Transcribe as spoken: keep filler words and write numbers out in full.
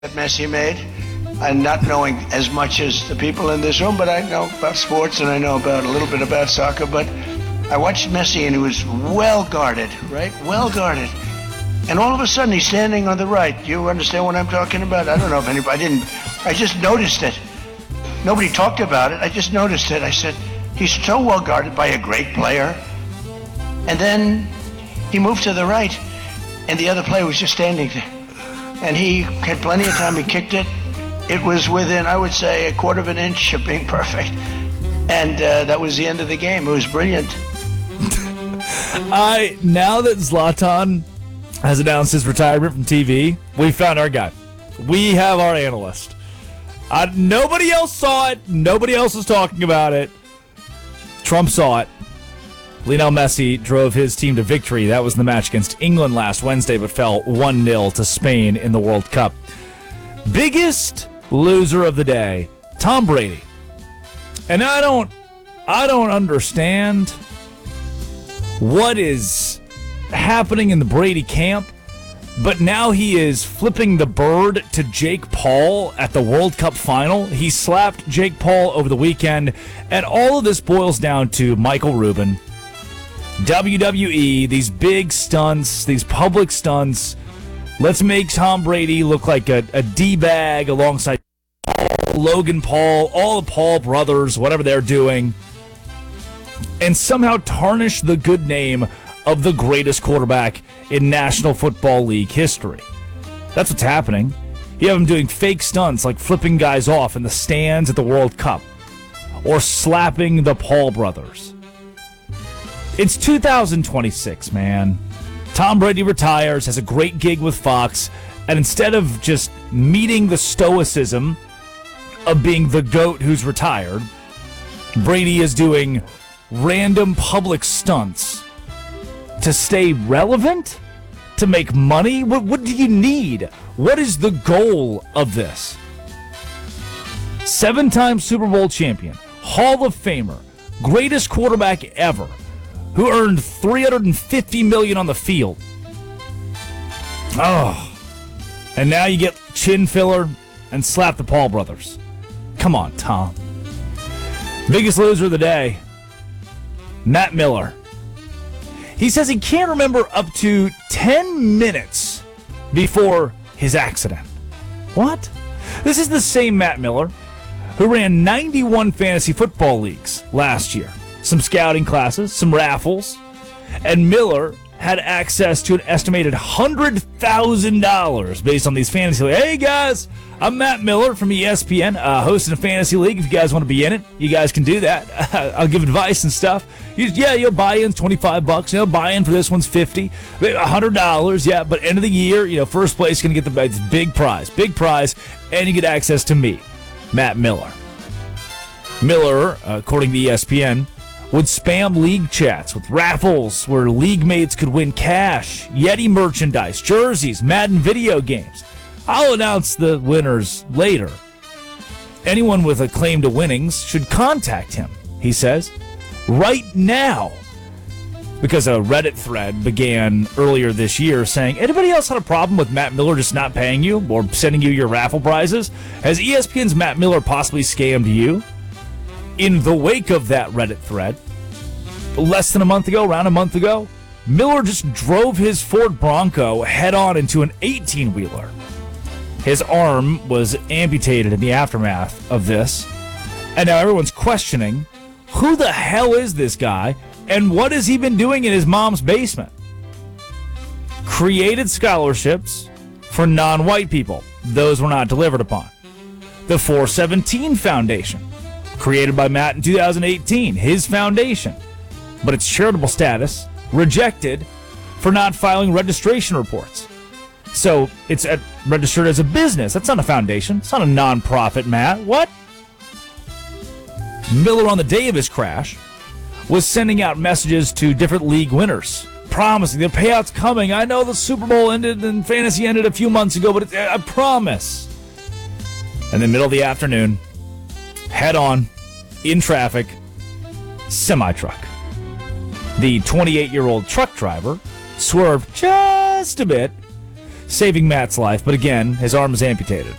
that Messi made, and not knowing as much as the people in this room, but I know about sports and I know about a little bit about soccer, but I watched Messi and he was well guarded, right? Well guarded. And all of a sudden he's standing on the right. You understand what I'm talking about? I don't know if anybody, I didn't, I just noticed it. Nobody talked about it. I just noticed it. I said, he's so well guarded by a great player. And then he moved to the right and the other player was just standing there. And he had plenty of time. He kicked it. It was within, I would say, a quarter of an inch of being perfect. And uh, that was the end of the game. It was brilliant. I now that Zlatan has announced his retirement from T V, we found our guy. We have our analyst. Uh, nobody else saw it. Nobody else was talking about it. Trump saw it. Lionel Messi drove his team to victory. That was the match against England last Wednesday, but fell one nil to Spain in the World Cup. Biggest loser of the day, Tom Brady. And I don't I don't understand what is happening in the Brady camp, but now he is flipping the bird to Jake Paul at the World Cup final. He slapped Jake Paul over the weekend, and all of this boils down to Michael Rubin. W W E, these big stunts, these public stunts. Let's make Tom Brady look like a, a D-bag alongside Logan Paul, all the Paul brothers, whatever they're doing, and somehow tarnish the good name of the greatest quarterback in National Football League history. That's what's happening. You have him doing fake stunts like flipping guys off in the stands at the World Cup or slapping the Paul brothers. It's two thousand twenty-six, man. Tom Brady retires, has a great gig with Fox, and instead of just meeting the stoicism of being the GOAT who's retired, Brady is doing random public stunts to stay relevant? To make money? What, what do you need? What is the goal of this? Seven-time Super Bowl champion, Hall of Famer, greatest quarterback ever, who earned three hundred fifty million dollars on the field. Oh. And now you get chin filler and slap the Paul brothers. Come on, Tom. Biggest loser of the day, Matt Miller. He says he can't remember up to ten minutes before his accident. What? This is the same Matt Miller who ran ninety-one fantasy football leagues last year. Some scouting classes, some raffles, and Miller had access to an estimated one hundred thousand dollars based on these fantasy leagues. Hey, guys, I'm Matt Miller from E S P N, uh, hosting a fantasy league. If you guys want to be in it, you guys can do that. I'll give advice and stuff. You, yeah, your buy-in's twenty-five bucks. You know, buy-in for this one's fifty, one hundred dollars. Yeah, but end of the year, you know, first place is going to get the big prize, big prize, and you get access to me, Matt Miller. Miller, uh, according to E S P N, would spam league chats with raffles where league mates could win cash, Yeti merchandise, jerseys, Madden video games. I'll announce the winners later. Anyone with a claim to winnings should contact him, he says, right now. Because a Reddit thread began earlier this year saying, anybody else had a problem with Matt Miller just not paying you or sending you your raffle prizes? Has E S P N's Matt Miller possibly scammed you? In the wake of that Reddit thread, less than a month ago, around a month ago, Miller just drove his Ford Bronco head-on into an eighteen-wheeler. His arm was amputated in the aftermath of this, and now everyone's questioning, who the hell is this guy, and what has he been doing in his mom's basement? Created scholarships for non-white people. Those were not delivered upon. The four seventeen Foundation, created by Matt in two thousand eighteen, his foundation, but its charitable status rejected for not filing registration reports. So it's at, registered as a business. That's not a foundation. It's not a non-profit, Matt. What? Miller, on the day of his crash, was sending out messages to different league winners, promising the payout's coming. I know the Super Bowl ended and fantasy ended a few months ago, but it's, I promise. In the middle of the afternoon, head on, in traffic, semi-truck. The twenty-eight-year-old truck driver swerved just a bit, saving Matt's life, but again, his arm is amputated.